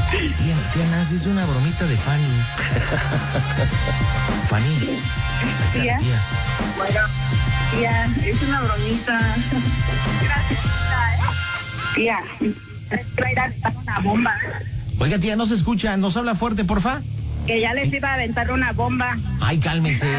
Tía Nancy, es una bromita de Fanny. Fanny. Ahí está la tía. Bueno, tía, es una bromita. Gracias, tía. Traerá una bomba. Oiga, tía, no se escucha, nos habla fuerte, porfa. Que ya les iba a aventar una bomba. Ay, cálmese.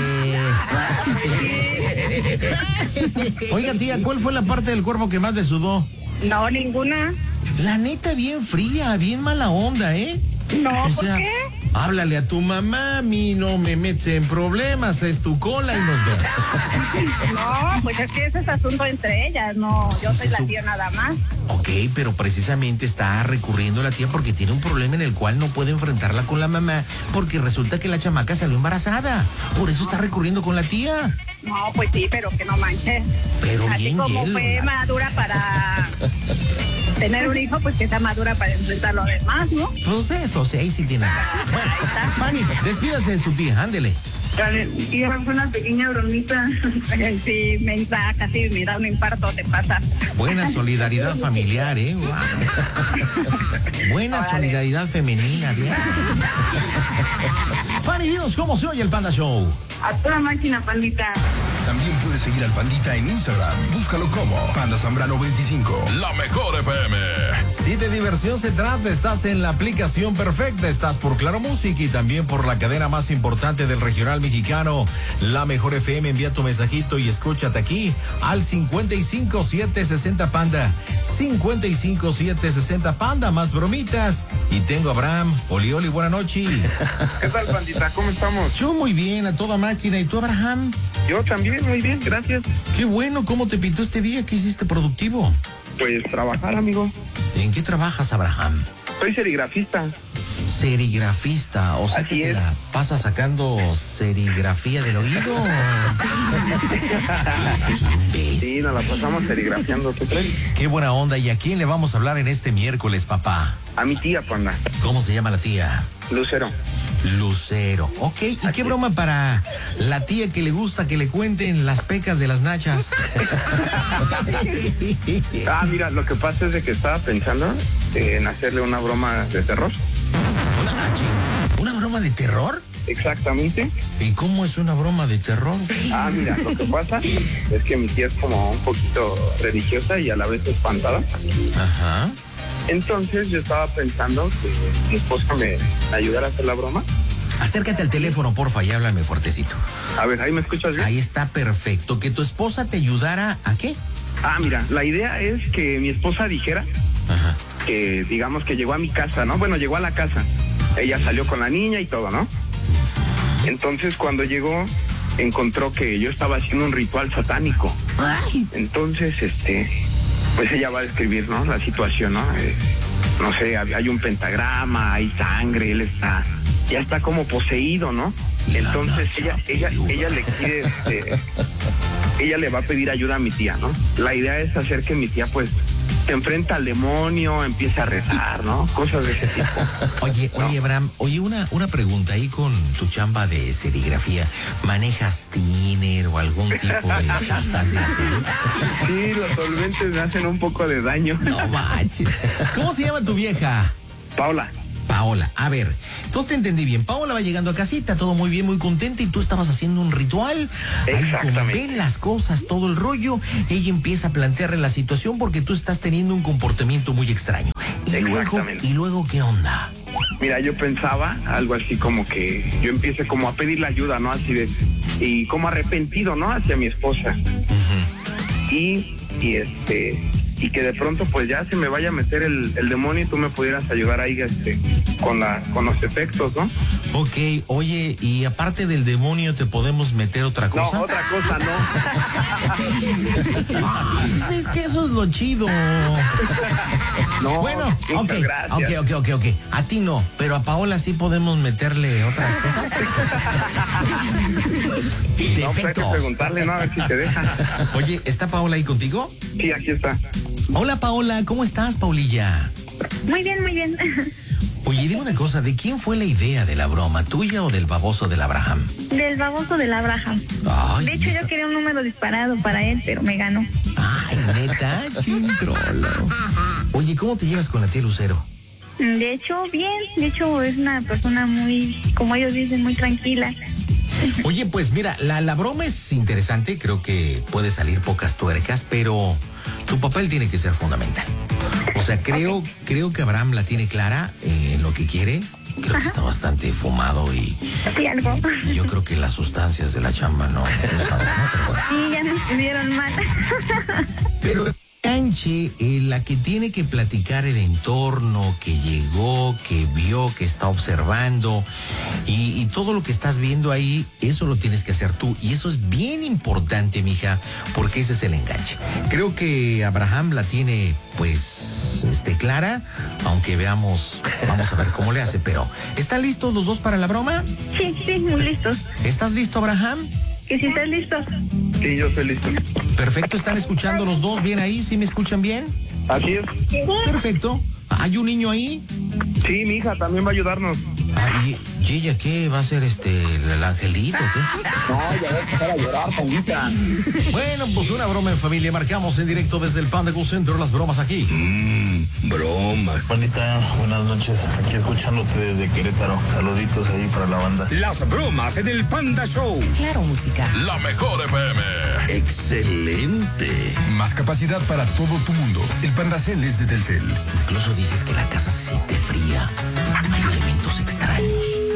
Oiga, tía, ¿cuál fue la parte del cuerpo que más le sudó? No, ninguna. La neta, bien fría, bien mala onda, ¿eh? No, O ¿por sea, qué? háblale a tu mamá, mi no me metes en problemas, es tu cola y nos vemos. No, pues es que ese es asunto entre ellas, no, yo soy la tía nada más. Ok, pero precisamente está recurriendo a la tía porque tiene un problema en el cual no puede enfrentarla con la mamá porque resulta que la chamaca salió embarazada. Por eso está recurriendo con la tía. No, pues sí, pero que no manches. Pero así bien como hielo, fue madura para tener un hijo, pues que sea madura para enfrentar lo demás, ¿no? Pues eso, sí, ahí sí tiene razón. Bueno, Ahí está. Fanny, despídase de su tía, ándele. Y fue una pequeña bromita. Sí, me da casi, me da un infarto, te pasa. Buena solidaridad familiar, ¿eh? Wow. Buena solidaridad femenina, bien. Fanny, dinos cómo se oye el Panda Show. A toda máquina, pandita. También puedes seguir al Pandita en Instagram. Búscalo como Panda Zambrano 25. La mejor FM. Si de diversión se trata, estás en la aplicación perfecta. Estás por Claro Music y también por la cadena más importante del regional mexicano, La Mejor FM. Envía tu mensajito y escúchate aquí al 55760 Panda. 55760 Panda, más bromitas. Y tengo a Abraham. Oli, oli, buena noche. ¿Qué tal, pandita? ¿Cómo estamos? Yo muy bien, a toda máquina. ¿Y tú, Abraham? Yo también, muy bien, gracias. Qué bueno, ¿cómo te pintó este día? ¿Qué hiciste productivo? Pues trabajar, amigo. ¿En qué trabajas, Abraham? Soy serigrafista. Serigrafista, o sea, Así que te es. la pasas sacando serigrafía del oído. Sí, nos la pasamos serigrafiando, ¿tú crees? Qué buena onda. ¿Y a quién le vamos a hablar en este miércoles, papá? A mi tía, panda. ¿Cómo se llama la tía? Lucero. Lucero. Ok, ¿y qué broma para la tía que le gusta que le cuenten las pecas de las nachas? Mira, lo que pasa es de que estaba pensando en hacerle una broma de terror. ¿Una broma de terror? Exactamente. ¿Y cómo es una broma de terror? Mira, lo que pasa es que mi tía es como un poquito religiosa y a la vez espantada. Ajá. Entonces yo estaba pensando que mi esposa me ayudara a hacer la broma. Acércate al teléfono, porfa, y háblame fuertecito. A ver, ¿ahí me escuchas bien? Ahí está perfecto. Que tu esposa te ayudara ¿a qué? Mira, la idea es que mi esposa dijera Ajá. que, digamos, que llegó a mi casa, ¿no? Bueno, llegó a la casa. Ella salió con la niña y todo, ¿no? Entonces, cuando llegó, encontró que yo estaba haciendo un ritual satánico. Entonces, pues ella va a describir, ¿no? La situación, ¿no? No sé, hay un pentagrama, hay sangre, él ya está como poseído, ¿no? Entonces ella le quiere, ella le va a pedir ayuda a mi tía, ¿no? La idea es hacer que mi tía, pues, se enfrenta al demonio, empieza a rezar, ¿no? Cosas de ese tipo. Oye, Abraham, una pregunta ahí con tu chamba de serigrafía. ¿Manejas thinner o algún tipo de sustancia así? Sí, los solventes me hacen un poco de daño. No manches. ¿Cómo se llama tu vieja? Paola. Paola, a ver, entonces te entendí bien. Paola va llegando a casita, todo muy bien, muy contenta, y tú estabas haciendo un ritual. Exactamente. Ahí como ven las cosas, todo el rollo, ella empieza a plantearle la situación porque tú estás teniendo un comportamiento muy extraño. ¿Y luego qué onda? Mira, yo pensaba algo así como que yo empiece como a pedirle ayuda, ¿no? Así de, y como arrepentido, ¿no? Hacia mi esposa. Y que de pronto pues ya se me vaya a meter el demonio y tú me pudieras ayudar ahí con los efectos, ¿no? Ok, oye, y aparte del demonio, ¿te podemos meter otra cosa? No, otra cosa no. Pues es que eso es lo chido. No, bueno, muchas gracias. Ok. A ti no, pero a Paola sí podemos meterle otras cosas. No, pues hay que preguntarle, ¿no? A ver si te deja. Oye, ¿está Paola ahí contigo? Sí, aquí está. Hola, Paola, ¿cómo estás, Paulilla? Muy bien, muy bien. Oye, dime una cosa, ¿de quién fue la idea de la broma? ¿Tuya o del baboso del Abraham? Del baboso del Abraham. Ay, De hecho, yo quería un número disparado para él, pero me ganó. Ay, neta, chintrolo. Oye, ¿cómo te llevas con la tía Lucero? De hecho, bien. De hecho, es una persona muy, como ellos dicen, muy tranquila. Oye, pues mira, la broma es interesante, creo que puede salir pocas tuercas, pero tu papel tiene que ser fundamental. O sea, creo que Abraham la tiene clara en lo que quiere. Creo que está bastante fumado y algo. Y yo creo que las sustancias de la chamba no sabes, ¿no? Sí, ya me estuvieron mal. Pero enganche, la que tiene que platicar el entorno, que llegó, que vio, que está observando y todo lo que estás viendo ahí, eso lo tienes que hacer tú. Y eso es bien importante, mija, porque ese es el enganche. Creo que Abraham la tiene, pues, clara, aunque vamos a ver cómo le hace, pero ¿están listos los dos para la broma? Sí, muy listos. ¿Estás listo, Abraham? ¿Que si estás listo? Sí, yo estoy listo. Perfecto, ¿están escuchando los dos bien ahí? ¿Sí me escuchan bien? Así es. Perfecto. ¿Hay un niño ahí? Sí, mi hija también va a ayudarnos. ¿Y ella qué? ¿Va a ser el angelito? ¿Qué? No, ya voy a empezar a llorar, Pandita. Bueno, pues una broma en familia. Marcamos en directo desde el Panda Go Center las bromas aquí. Bromas. Pandita, buenas noches. Aquí escuchándote desde Querétaro. Saluditos ahí para la banda. Las bromas en el Panda Show. Claro, música. La mejor FM. Excelente. Más capacidad para todo tu mundo. El Pandacel es de Telcel. Incluso dices que la casa se siente fría. Hay elementos extraños.